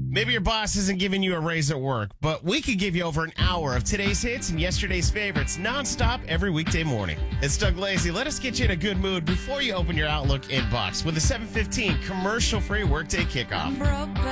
Maybe your boss isn't giving you a raise at work, but we could give you over an hour of today's hits and yesterday's favorites nonstop every weekday morning. It's Doug Lacey. Let us get you in a good mood before you open your Outlook inbox with a 7:15 commercial-free workday kickoff.